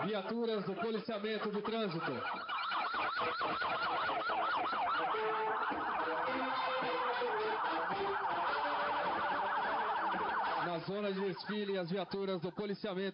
Viaturas do policiamento de trânsito. Na zona de desfile, as viaturas do policiamento.